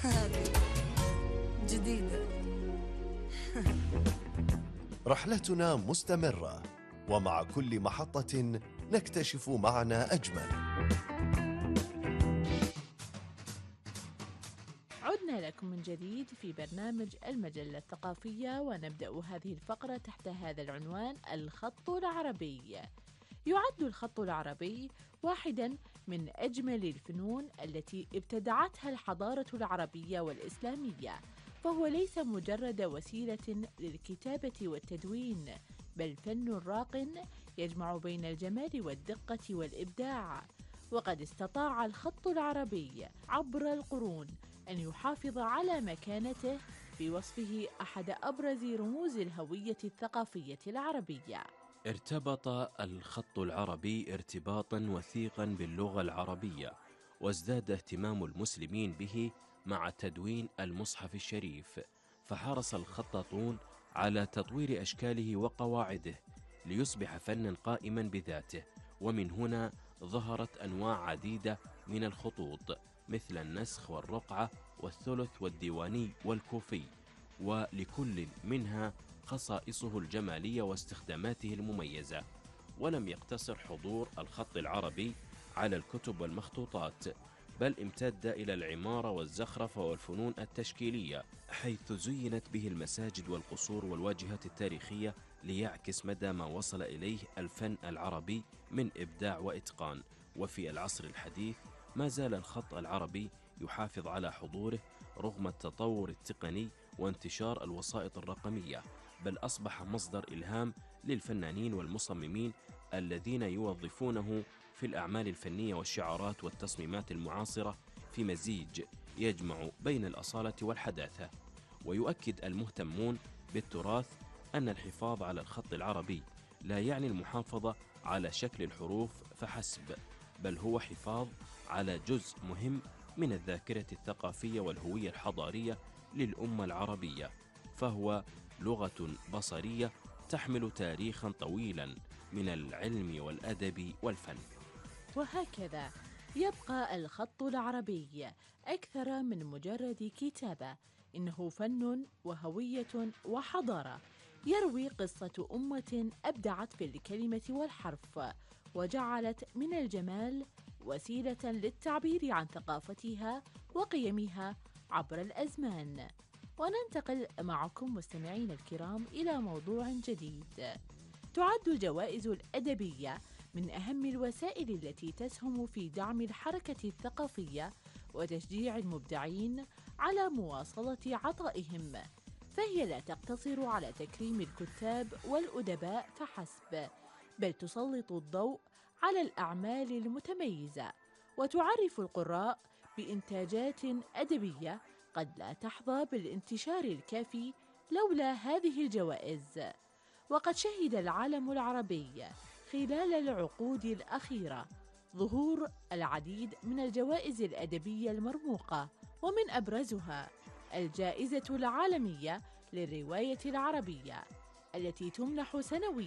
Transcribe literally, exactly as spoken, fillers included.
هذه جديدة. رحلتنا مستمرة، ومع كل محطة نكتشف معنى أجمل. عدنا لكم من جديد في برنامج المجلة الثقافية، ونبدأ هذه الفقرة تحت هذا العنوان: الخط العربي. يعد الخط العربي واحداً من أجمل الفنون التي ابتدعتها الحضارة العربية والإسلامية، فهو ليس مجرد وسيلة للكتابة والتدوين، بل فن راق يجمع بين الجمال والدقة والإبداع. وقد استطاع الخط العربي عبر القرون أن يحافظ على مكانته بوصفه أحد أبرز رموز الهوية الثقافية العربية. ارتبط الخط العربي ارتباطا وثيقا باللغة العربية، وازداد اهتمام المسلمين به مع تدوين المصحف الشريف، فحرص الخطاطون على تطوير أشكاله وقواعده ليصبح فنا قائما بذاته. ومن هنا ظهرت أنواع عديدة من الخطوط، مثل النسخ والرقعة والثلث والديواني والكوفي، ولكل منها خصائصه الجمالية واستخداماته المميزة. ولم يقتصر حضور الخط العربي على الكتب والمخطوطات، بل امتد إلى العمارة والزخرفة والفنون التشكيلية، حيث زينت به المساجد والقصور والواجهات التاريخية ليعكس مدى ما وصل إليه الفن العربي من إبداع وإتقان. وفي العصر الحديث ما زال الخط العربي يحافظ على حضوره رغم التطور التقني وانتشار الوسائط الرقمية، بل أصبح مصدر إلهام للفنانين والمصممين الذين يوظفونه في الأعمال الفنية والشعارات والتصميمات المعاصرة في مزيج يجمع بين الأصالة والحداثة. ويؤكد المهتمون بالتراث أن الحفاظ على الخط العربي لا يعني المحافظة على شكل الحروف فحسب، بل هو حفاظ على جزء مهم من الذاكرة الثقافية والهوية الحضارية للأمة العربية، فهو لغة بصرية تحمل تاريخا طويلا من العلم والأدب والفن. وهكذا يبقى الخط العربي أكثر من مجرد كتابة، إنه فن وهوية وحضارة، يروي قصة أمة أبدعت في الكلمة والحرف، وجعلت من الجمال وسيلة للتعبير عن ثقافتها وقيمها عبر الأزمان. وننتقل معكم مستمعين الكرام إلى موضوع جديد. تعد الجوائز الأدبية من أهم الوسائل التي تسهم في دعم الحركة الثقافية وتشجيع المبدعين على مواصلة عطائهم، فهي لا تقتصر على تكريم الكتاب والأدباء فحسب، بل تسلط الضوء على الأعمال المتميزة، وتعرف القراء بإنتاجات أدبية قد لا تحظى بالانتشار الكافي لولا هذه الجوائز. وقد شهد العالم العربي خلال العقود الأخيرة ظهور العديد من الجوائز الأدبية المرموقة، ومن أبرزها الجائزة العالمية للرواية العربية التي تمنح سنوياً